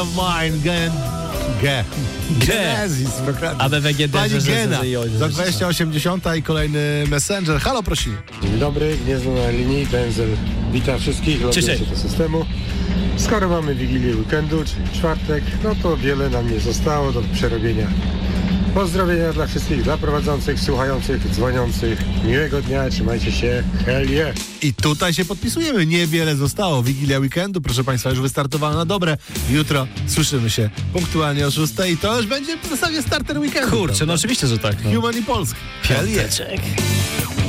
Mine, Genesis, ABWGD, Pani Gena, za 20 2080 i kolejny Messenger. Halo, prosimy. Dzień dobry, Gniezno na linii, Benzel. Witam wszystkich, loguję do systemu. Skoro mamy Wigilię weekendu, czyli czwartek, no to wiele nam nie zostało do przerobienia. Pozdrowienia dla wszystkich, dla prowadzących, słuchających, dzwoniących. Miłego dnia, trzymajcie się, hell yeah. I tutaj się podpisujemy. Niewiele zostało. Wigilia weekendu, proszę Państwa, już wystartowała na dobre. Jutro słyszymy się punktualnie o 6 i to już będzie w zasadzie starter weekendu. Kurczę, no oczywiście, że tak. No. Human i Polski. Piąteczek.